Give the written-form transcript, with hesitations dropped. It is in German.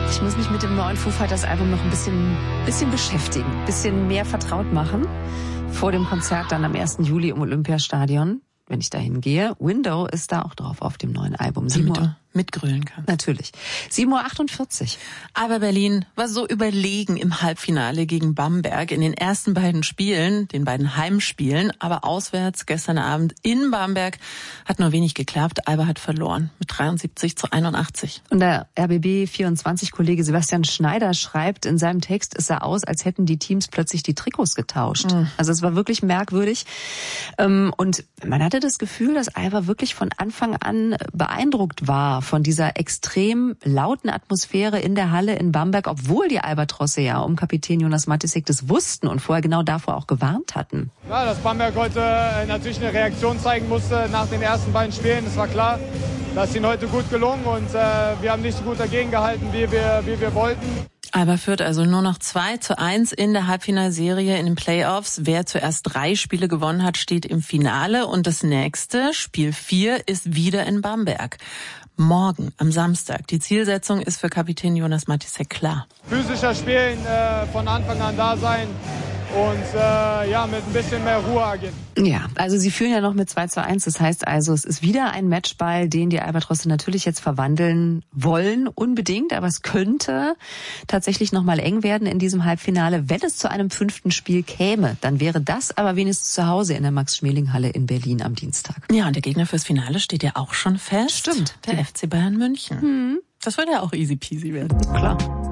Ich muss mich mit dem neuen Foo Fighters Album noch ein bisschen beschäftigen, ein bisschen mehr vertraut machen. Vor dem Konzert dann am 1. Juli im Olympiastadion, wenn ich dahin gehe. Window ist da auch drauf auf dem neuen Album. Damit du mitgrölen kannst. Natürlich. 7:48 Uhr. Aber Berlin war so überlegen im Halbfinale gegen Bamberg in den ersten beiden Spielen, den beiden Heimspielen, aber auswärts gestern Abend in Bamberg hat nur wenig geklappt. Alba hat verloren mit 73:81. Und der RBB24-Kollege Sebastian Schneider schreibt in seinem Text, es sah aus, als hätten die Teams plötzlich die Trikots getauscht. Also es war wirklich merkwürdig. Und man hatte das Gefühl, dass Alba wirklich von Anfang an beeindruckt war von dieser extrem lauten Atmosphäre in der Halle in Bamberg, obwohl die Albatrosse ja um Kapitän Jonas Matisek das wussten und vorher genau davor auch gewarnt hatten. Ja, dass Bamberg heute natürlich eine Reaktion zeigen musste nach den ersten beiden Spielen, das war klar. Das ist ihnen heute gut gelungen und wir haben nicht so gut dagegen gehalten, wie wir wollten. Alba führt also nur noch 2:1 in der Halbfinalserie in den Playoffs. Wer zuerst 3 Spiele gewonnen hat, steht im Finale. Und das nächste, Spiel 4, ist wieder in Bamberg. Morgen, am Samstag. Die Zielsetzung ist für Kapitän Jonas Matisek klar. Physischer Spielen, von Anfang an da sein und mit ein bisschen mehr Ruhe agieren. Ja, also sie führen ja noch mit 2:1. Das heißt also, es ist wieder ein Matchball, den die Albatrosse natürlich jetzt verwandeln wollen, unbedingt. Aber es könnte tatsächlich nochmal eng werden in diesem Halbfinale. Wenn es zu einem 5. Spiel käme, dann wäre das aber wenigstens zu Hause in der Max-Schmeling-Halle in Berlin am Dienstag. Ja, und der Gegner fürs Finale steht ja auch schon fest. Stimmt. Der FC Bayern München. Das würde ja auch easy peasy werden. Klar.